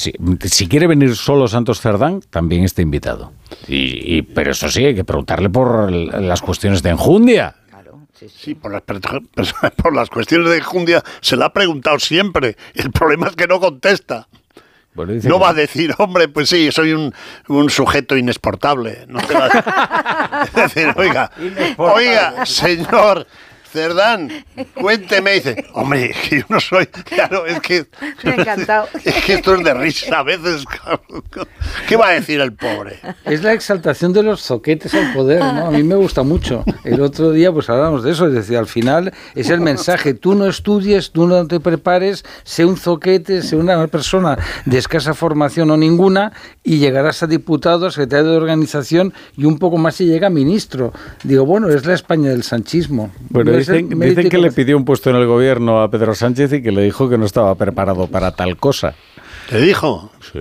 Si quiere venir solo Santos Cerdán, también está invitado. Pero eso sí, hay que preguntarle por las cuestiones de enjundia. Sí, por las cuestiones de enjundia se le ha preguntado siempre. El problema es que no contesta. Bueno, no va a decir, hombre, pues sí, soy un sujeto inexportable. No te va a decir, oiga, señor Cerdán, cuénteme. Dice, hombre, que yo no soy... Claro, es que... Me ha encantado. Es que esto es de risa a veces. ¿Qué va a decir el pobre? Es la exaltación de los zoquetes al poder, ¿no? A mí me gusta mucho. El otro día pues hablábamos de eso, es decir, al final es el mensaje, tú no estudies, tú no te prepares, sé un zoquete, sé una persona de escasa formación o ninguna y llegarás a diputado, a secretario de organización y un poco más y llega a ministro. Digo, bueno, es la España del sanchismo. Bueno, dicen que le pidió un puesto en el gobierno a Pedro Sánchez y que le dijo que no estaba preparado para tal cosa. ¿Te dijo? Sí.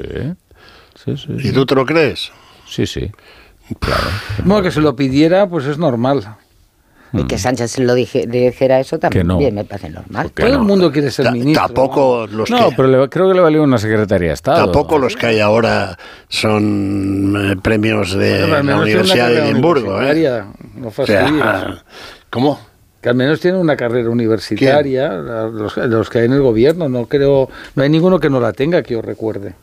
¿Y tú te lo crees? Sí, claro. Bueno, que se lo pidiera, pues es normal. Y que Sánchez le dijera eso también no. me parece normal. Todo el mundo quiere ser ministro. Tampoco los que... pero creo que le valió una secretaría de Estado. Tampoco los que hay ahora son premios de la Universidad de Edimburgo. No fastidies. ¿Cómo? Que al menos tienen una carrera universitaria, los que hay en el gobierno. No hay ninguno que no la tenga, que yo recuerde.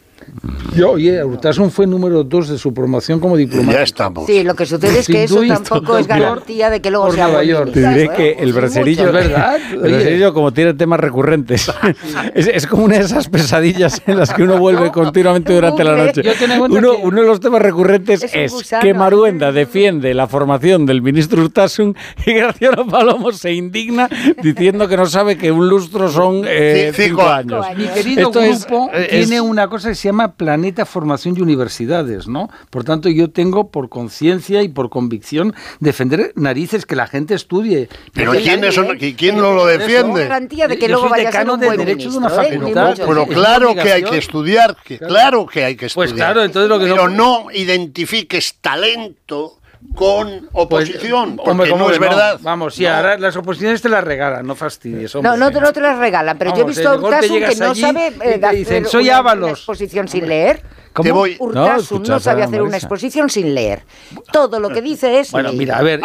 Urtasun fue número 2 de su promoción como diplomático. Ya estamos. Sí, lo que sucede es que eso tampoco es garantía de que luego sea buen ministro. Te diré que el bracerillo, es verdad. El bracerillo, como tiene temas recurrentes, es como una de esas pesadillas en las que uno vuelve continuamente durante la noche. Uno de los temas recurrentes es que Maruenda defiende la formación del ministro Urtasun y Graciano Palomo se indigna diciendo que no sabe que un lustro son 5 años. Mi querido grupo tiene una cosa que se llama Planeta Formación y Universidades, ¿no? Por tanto, yo tengo por conciencia y por convicción defender narices que la gente estudie. Pero ¿quién no lo defiende? Garantía de que luego vaya a ser un buen derecho ministro, de una facultad. Pero claro que hay que estudiar, claro que hay que estudiar. Pues claro, entonces lo que pero no identifiques talento con oposición, porque no es verdad. Vamos, sí, ahora las oposiciones te las regalan, no fastidies. No te las regalan, pero yo he visto a Urtasun que no sabe dicen, soy una exposición sin leer. Urtasun no sabe hacer una exposición sin leer. Todo lo que dice es... Bueno, mira, a ver,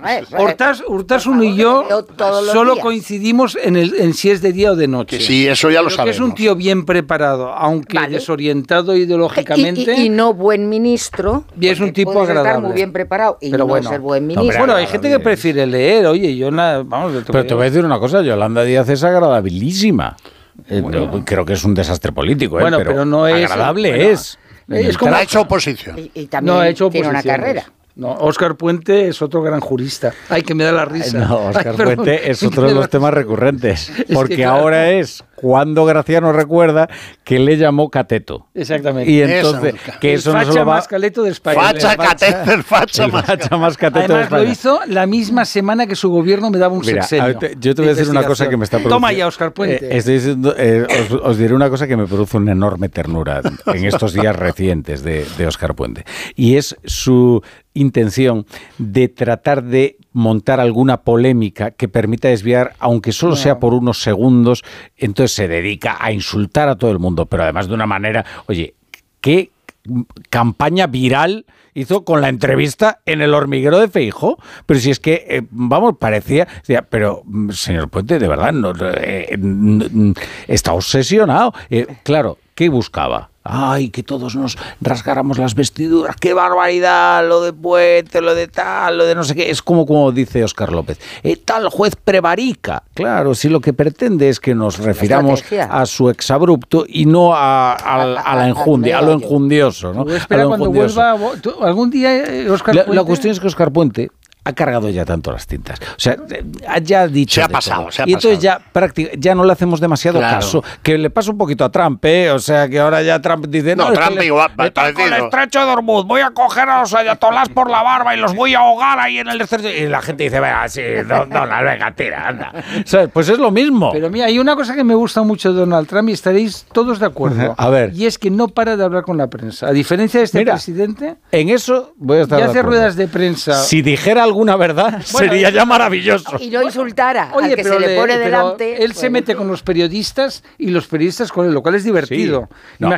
Urtasun y yo solo coincidimos en si es de día o de noche. Que sí, eso ya lo sabemos. Que es un tío bien preparado, aunque desorientado ideológicamente. Y no buen ministro. Y es un tipo agradable. Estar muy bien preparado y no ser buen ministro. Bueno, hay gente que prefiere leer, oye, yo nada... Pero te voy a decir una cosa, Yolanda Díaz es agradabilísima. Creo que es un desastre político, pero no es agradable. Es como ha hecho oposición. Y también tiene una carrera. No, Óscar Puente es otro gran jurista. Ay, que me da la risa. No, Óscar Puente es otro de los temas recurrentes. Porque ahora es cuando Graciano recuerda que le llamó cateto. Exactamente. Y entonces, que eso no se lo va... más caleto de España. Facha más cateto de España. Lo hizo la misma semana que su gobierno me daba un sexenio. Yo te voy a decir una cosa que me está produciendo... Toma ya, Óscar Puente. Estoy diciendo, os diré una cosa que me produce una enorme ternura en estos días recientes de Óscar Puente. Y es su intención de tratar de montar alguna polémica que permita desviar, aunque solo sea por unos segundos. Entonces se dedica a insultar a todo el mundo, pero además de una manera, oye, ¿qué campaña viral hizo con la entrevista en El Hormiguero de Feijóo? Pero si es que, parecía, pero señor Puente, de verdad, está obsesionado. Claro, ¿qué buscaba? Ay, que todos nos rasgáramos las vestiduras, qué barbaridad, lo de Puente, lo de tal, lo de no sé qué. Es como dice Óscar López, tal juez prevarica. Claro, si lo que pretende es que nos refiramos a su exabrupto y no a la enjundia, a lo enjundioso, ¿no? Espera, cuando vuelva, algún día Óscar Puente... La cuestión es que Óscar Puente ha cargado ya tanto las tintas. O sea, ya ha dicho... Se ha pasado. Y entonces ya no le hacemos demasiado caso. Que le pasa un poquito a Trump, ¿eh? O sea, que ahora ya Trump dice... No, Trump igual... Con el estrecho de Hormuz, voy a coger a los ayatolás por la barba y los voy a ahogar ahí en el estrecho... Y la gente dice, venga, sí, venga, tira, anda. ¿Sabes? Pues es lo mismo. Pero mira, hay una cosa que me gusta mucho de Donald Trump y estaréis todos de acuerdo. A ver. Y es que no para de hablar con la prensa. A diferencia de este presidente... En eso voy a estar de acuerdo. Y hace ruedas de prensa... Si dijera alguna verdad, sería ya maravilloso. Y no insultara al que se le pone delante. Él se mete con los periodistas y los periodistas con él, lo cual es divertido. Sí. No,